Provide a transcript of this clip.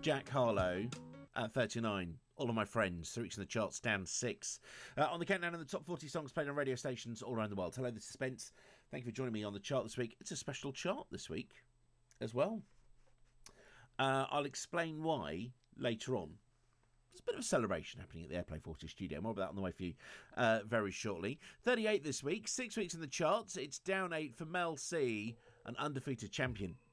Jack Harlow at 39. All of My Friends, 3 weeks in the charts, down 6. On the countdown of the top 40 songs played on radio stations all around the world. Hello, this is Spence. Thank you for joining me on the chart this week. It's a special chart this week as well. I'll explain why later on. There's a bit of a celebration happening at the Airplay 40 studio. More about that on the way for you very shortly. 38 this week, 6 weeks in the charts. It's down 8 for Mel C, an undefeated champion.